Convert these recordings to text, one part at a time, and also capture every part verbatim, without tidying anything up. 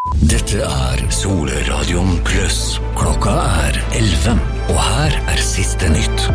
Dette er Solradion Plus. Klokka er elleve, og her er siste nytt.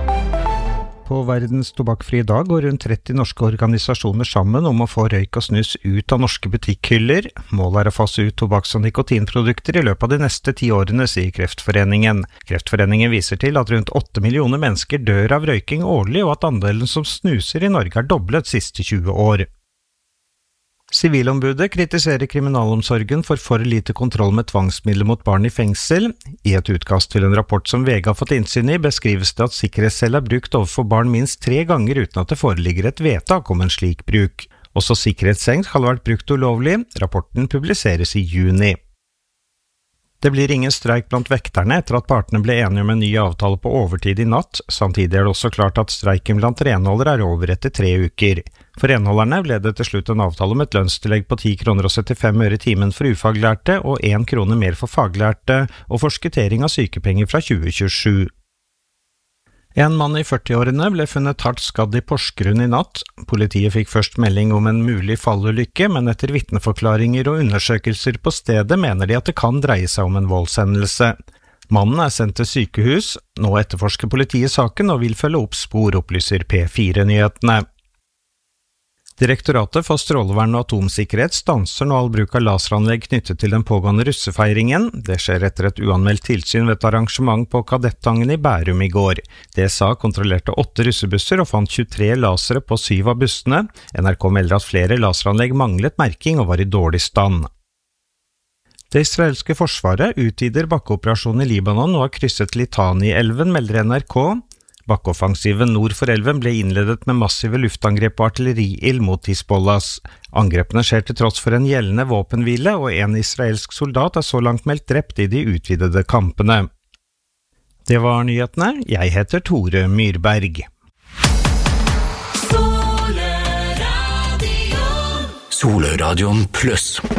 På verdens tobakkfrie dag går rundt tretti norske organisasjoner sammen om å få røyk og snus ut av norske butikkhyller. Målet er å fase ut tobakks- og nikotinprodukter i løpet av de neste ti årene, sier Kreftforeningen. Kreftforeningen viser til at rundt åtte millioner mennesker dør av røyking årlig, og at andelen som snuser i Norge er doblet siste tjue år. Sivilombudet kritiserer kriminalomsorgen for for lite kontroll med tvangsmidler mot barn i fengsel. I et utkast til en rapport som V G har fått innsyn i, beskrives det at sikkerhetscell er brukt overfor barn minst tre ganger uten at det foreligger et vedtak om en slik bruk. Også sikkerhetsseng skal ha vært brukt ulovlig. Rapporten publiseres i juni. Det blir ingen streik blant vekterne etter at partene ble enige om en ny avtale på overtid i natt. Samtidig er det også klart at streiken blant renholdere er over etter tre uker. For renholderne ble det til slutt en avtale om et lønnstillegg på ti kroner og syttifem øre i timen for ufaglærte og én krone mer for faglærte, og forskuttering av sykepenger fra tjue tjuesju. En mann i førtiårene ble funnet hardt skadd i Porsgrunn i natt. Politiet fikk først melding om en mulig fallulykke, men etter vitneforklaringer og undersøkelser på stedet mener de at det kan dreie seg om en voldshendelse. Mannen er sendt til sykehus. Nå etterforsker politiet saken og vil følge opp spor, opplyser P fire-nyhetene. Direktoratet for strålevern og atomsikkerhet stanser nå all bruk av laseranlegg knyttet til den pågående russefeiringen. Det skjer etter et uanmeldt tilsyn ved et arrangement på Kadettangen i Bærum i går. D S A kontrollerte åtte russebusser og fant tjuetre lasere på syv av bussene. N R K melder at flere laseranlegg manglet merking og var i dårlig stand. Det israelske forsvaret utvider bakkeoperasjonen i Libanon og har krysset Litani-elven, melder N R K. Bakkeoffensiven nord for elven ble innledet med massive luftangrep og artilleriild mot Hizbollahs. Angrepene skjer til tross for en gjeldende våpenhvile, og en israelsk soldat er så langt meldt drept i de utvidede kampene. Det var nyhetene. Jeg heter Tore Myrberg. Solradion Plus.